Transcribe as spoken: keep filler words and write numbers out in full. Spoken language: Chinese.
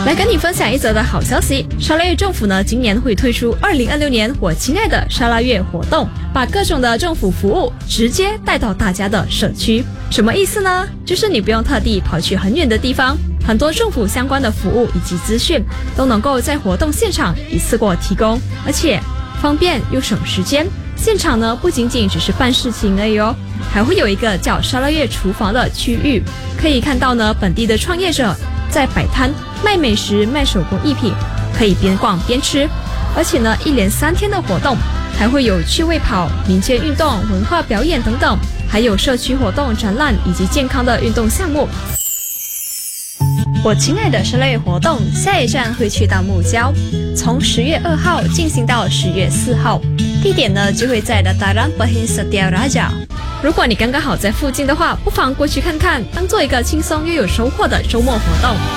来跟你分享一则的好消息，沙拉越政府呢今年会推出二零二六年我亲爱的沙拉越活动，把各种的政府服务直接带到大家的社区。什么意思呢？就是你不用特地跑去很远的地方，很多政府相关的服务以及资讯都能够在活动现场一次过提供，而且方便又省时间。现场呢不仅仅只是办事情而已哦，还会有一个叫沙拉越厨房的区域，可以看到呢本地的创业者在摆摊卖美食卖手工艺品，可以边逛边吃。而且呢一连三天的活动还会有趣味跑、民间运动、文化表演等等，还有社区活动、展览以及健康的运动项目。我亲爱的沙拉越活动下一站会去到木礁，从十月二号进行到十月四号，地点呢就会在 Dataran Perhing Setia Raja。如果你刚刚好在附近的话，不妨过去看看，当做一个轻松又有收获的周末活动。